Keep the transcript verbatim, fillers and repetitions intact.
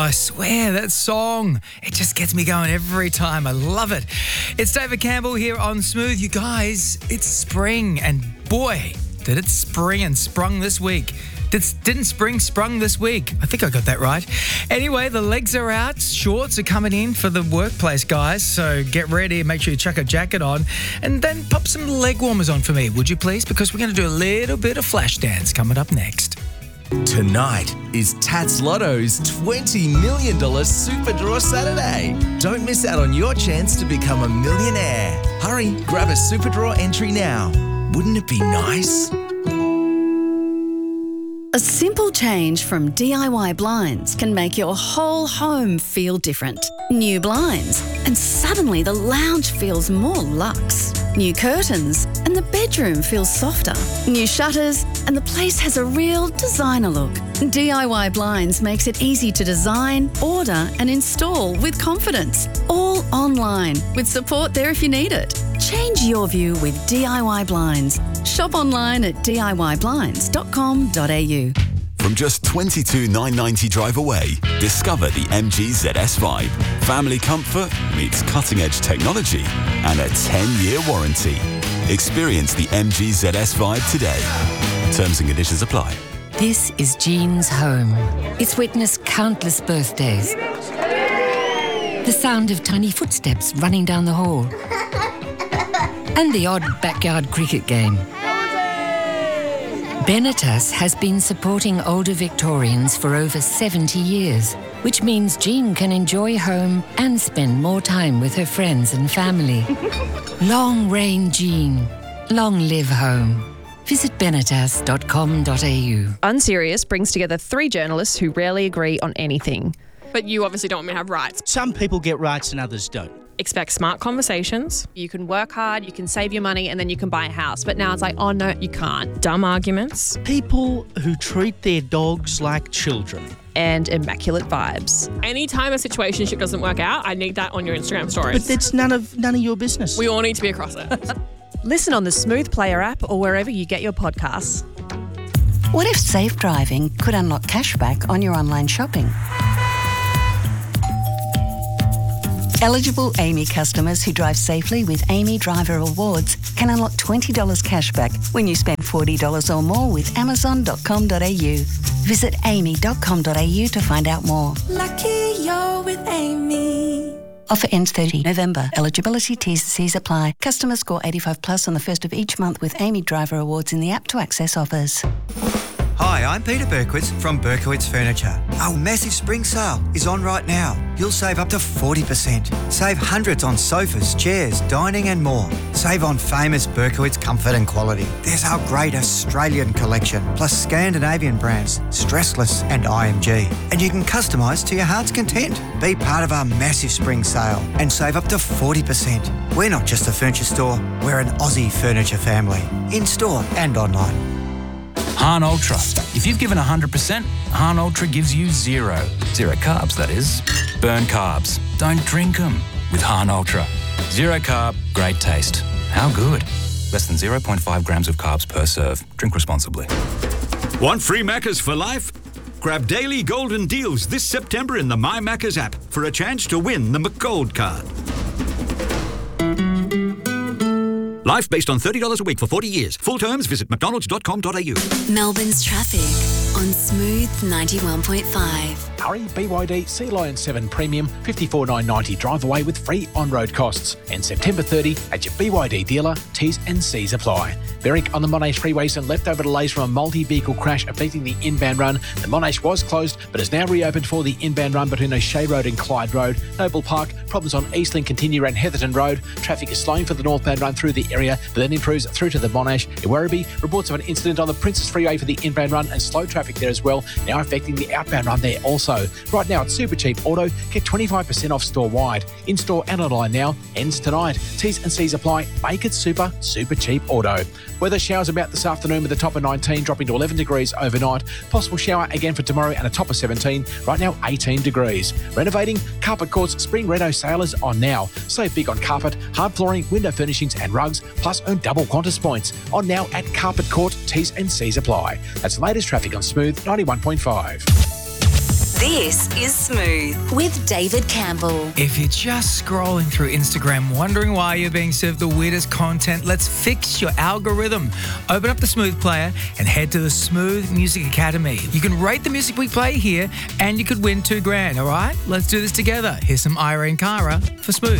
I swear, that song, it just gets me going every time. I love it. It's David Campbell here on Smooth. You guys, it's spring, and boy, did it spring and sprung this week. Did, didn't spring sprung this week? I think I got that right. Anyway, the legs are out. Shorts are coming in for the workplace, guys. So get ready. Make sure you chuck a jacket on. And then pop some leg warmers on for me, would you please? Because we're going to do a little bit of flash dance coming up next. Tonight is Tats Lotto's twenty million dollars Super Draw Saturday. Don't miss out on your chance to become a millionaire. Hurry, grab a Super Draw entry now. Wouldn't it be nice? A simple change from D I Y blinds can make your whole home feel different. New blinds, and suddenly the lounge feels more luxe. New curtains, and the bedroom feels softer. New shutters, and the place has a real designer look. D I Y Blinds makes it easy to design, order, and install with confidence. All online, with support there if you need it. Change your view with D I Y Blinds. Shop online at d i y blinds dot com dot a u. From just twenty-two thousand nine hundred ninety drive away, discover the M G Z S Vibe. Family comfort meets cutting-edge technology and a ten-year warranty. Experience the M G Z S Vibe today. Terms and conditions apply. This is Jean's home. It's witnessed countless birthdays. The sound of tiny footsteps running down the hall. And the odd backyard cricket game. Benetas has been supporting older Victorians for over seventy years, which means Jean can enjoy home and spend more time with her friends and family. Long reign Jean. Long live home. Visit benetas dot com dot a u. Unserious brings together three journalists who rarely agree on anything. But you obviously don't want me to have rights. Some people get rights and others don't. Expect smart conversations. You can work hard, you can save your money, and then you can buy a house. But now it's like, oh no, you can't. Dumb arguments. People who treat their dogs like children. And immaculate vibes. Anytime a situationship doesn't work out, I need that on your Instagram stories. But that's none of none of your business. We all need to be across it. Listen on the Smooth Player app or wherever you get your podcasts. What if safe driving could unlock cashback on your online shopping? Eligible Amy customers who drive safely with Amy Driver Awards can unlock twenty dollars cashback when you spend forty dollars or more with amazon dot com dot a u. Visit amy dot com dot a u to find out more. Lucky you're with Amy. Offer ends thirtieth November. Eligibility T's and C's apply. Customers score eighty-five plus on the first of each month with Amy Driver Awards in the app to access offers. Hi, I'm Peter Berkowitz from Berkowitz Furniture. Our massive spring sale is on right now. You'll save up to forty percent. Save hundreds on sofas, chairs, dining and more. Save on famous Berkowitz comfort and quality. There's our great Australian collection, plus Scandinavian brands, Stressless and I M G. And you can customise to your heart's content. Be part of our massive spring sale and save up to forty percent. We're not just a furniture store, we're an Aussie furniture family. In-store and online. Hahn Ultra. If you've given one hundred percent, Hahn Ultra gives you zero. Zero carbs, that is. Burn carbs. Don't drink them with Hahn Ultra. Zero carb, great taste. How good? Less than zero point five grams of carbs per serve. Drink responsibly. Want free Maccas for life? Grab daily golden deals this September in the My Maccas app for a chance to win the McGold card. Life based on thirty dollars a week for forty years. Full terms, visit mcdonalds dot com dot a u. Melbourne's traffic on Smooth ninety-one point five. Hurry, B Y D Sea Lion seven Premium, fifty-four thousand nine hundred ninety drive away with free on-road costs. And September thirtieth at your B Y D dealer, T's and C's apply. Berwick on the Monash freeway, some leftover delays from a multi-vehicle crash affecting the inbound run. The Monash was closed, but is now reopened for the inbound run between O'Shea Road and Clyde Road. Noble Park, problems on Eastlink continue around Heatherton Road. Traffic is slowing for the northbound run through the area, but then improves through to the Monash. In Werribee, reports of an incident on the Princess Freeway for the inbound run and slow traffic there as well, now affecting the outbound run there also. Right now at Super Cheap Auto, get twenty-five percent off store-wide. In-store and online now, ends tonight. T's and C's apply. Make it super, super cheap auto. Weather showers about this afternoon with a top of nineteen, dropping to eleven degrees overnight. Possible shower again for tomorrow and a top of seventeen. Right now, eighteen degrees. Renovating? Carpet Court's Spring Reno sale is on now. Save big on carpet, hard flooring, window furnishings and rugs, plus earn double Qantas points. On now at Carpet Court. T's and C's apply. That's the latest traffic on Smooth ninety-one point five. This is Smooth with David Campbell. If you're just scrolling through Instagram wondering why you're being served the weirdest content, let's fix your algorithm. Open up the Smooth player and head to the Smooth Music Academy. You can rate the music we play here and you could win two grand, all right? Let's do this together. Here's some Irene Cara for Smooth.